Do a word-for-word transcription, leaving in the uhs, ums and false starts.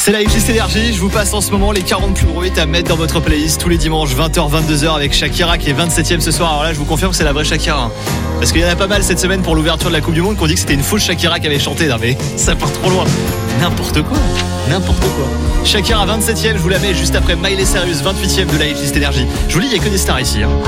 C'est la Hitlist Énergie, je vous passe en ce moment les quarante plus gros hits à mettre dans votre playlist tous les dimanches vingt heures vingt-deux heures avec Shakira qui est vingt-septième ce soir. Alors là je vous confirme que c'est la vraie Shakira, parce qu'il y en a pas mal cette semaine pour l'ouverture de la Coupe du Monde qui ont dit que c'était une fausse Shakira qui avait chanté. Non mais ça part trop loin, n'importe quoi, n'importe quoi. Shakira vingt-septième, je vous la mets juste après Miley Cyrus vingt-huitième de la Hitlist Énergie. Je vous dis, il n'y a que des stars ici hein.